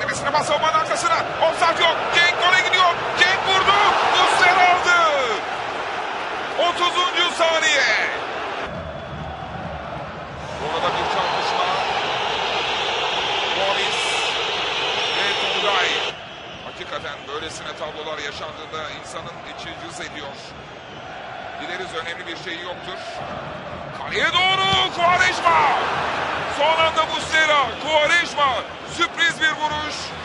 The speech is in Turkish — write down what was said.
Çevresine bas, savunmanın arkasına. Offside yok. Cenk gole gidiyor. Cenk vurdu. Muslera aldı. 30. saniye. Orada bir çarpışma. Gomis ve Turgay. Hakikaten böylesine tablolar yaşandığında insanın içi cız ediyor. Dileriz önemli bir şey yoktur. Kaleye doğru Quaresma. Son anda Muslera. Quaresma. Sürpriz bir vuruş.